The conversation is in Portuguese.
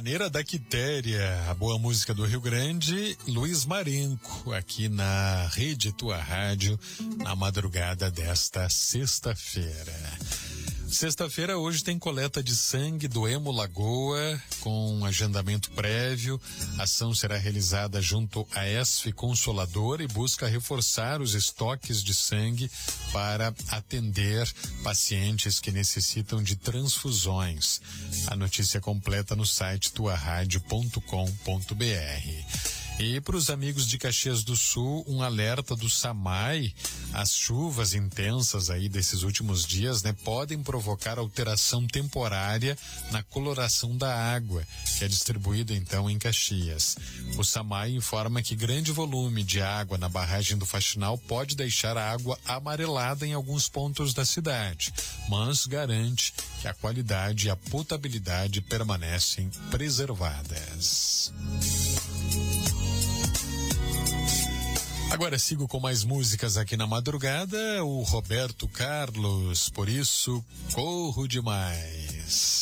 Maneira da Quitéria, a boa música do Rio Grande, Luiz Marenco, aqui na Rede Tua Rádio, na madrugada desta sexta-feira. Sexta-feira hoje tem coleta de sangue do Hemo Lagoa, com agendamento prévio. A ação será realizada junto à ESF Consoladora e busca reforçar os estoques de sangue para atender pacientes que necessitam de transfusões. A notícia completa no site tuaradio.com.br. E para os amigos de Caxias do Sul, um alerta do SAMAI. As chuvas intensas aí desses últimos dias, podem provocar alteração temporária na coloração da água, que é distribuída então em Caxias. O SAMAI informa que grande volume de água na barragem do Faxinal pode deixar a água amarelada em alguns pontos da cidade, mas garante que a qualidade e a potabilidade permanecem preservadas. Agora sigo com mais músicas aqui na madrugada, o Roberto Carlos, por isso corro demais.